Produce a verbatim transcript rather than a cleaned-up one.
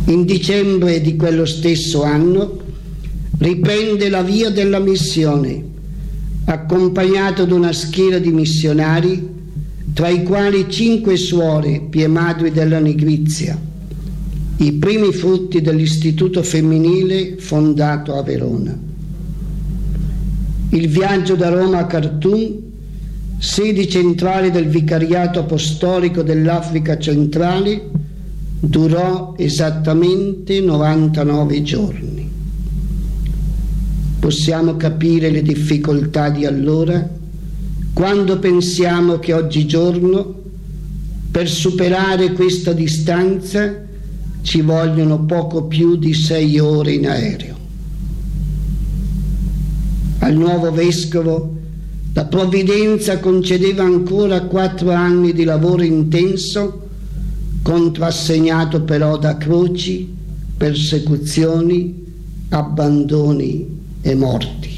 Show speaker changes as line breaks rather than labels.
In dicembre di quello stesso anno riprende la via della missione, accompagnato da una schiera di missionari, tra i quali cinque suore Pie Madri della Nigrizia, i primi frutti dell'istituto femminile fondato a Verona. Il viaggio da Roma a Khartoum, sedi centrali del vicariato apostolico dell'Africa centrale, durò esattamente novantanove giorni. Possiamo capire le difficoltà di allora quando pensiamo che oggigiorno per superare questa distanza ci vogliono poco più di sei ore in aereo. Al nuovo vescovo la provvidenza concedeva ancora quattro anni di lavoro intenso, contrassegnato però da croci, persecuzioni, abbandoni e morti.